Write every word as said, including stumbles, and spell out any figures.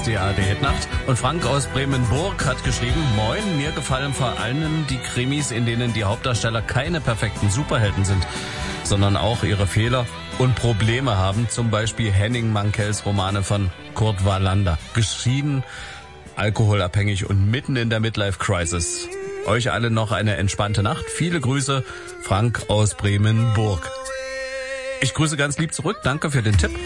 die A R D-Hitnacht. Und Frank aus Bremenburg hat geschrieben, moin, mir gefallen vor allem die Krimis, in denen die Hauptdarsteller keine perfekten Superhelden sind, sondern auch ihre Fehler und Probleme haben. Zum Beispiel Henning Mankells Romane von Kurt Wallander. Geschieden, alkoholabhängig und mitten in der Midlife-Crisis. Euch alle noch eine entspannte Nacht. Viele Grüße, Frank aus Bremenburg. Ich grüße ganz lieb zurück. Danke für den Tipp.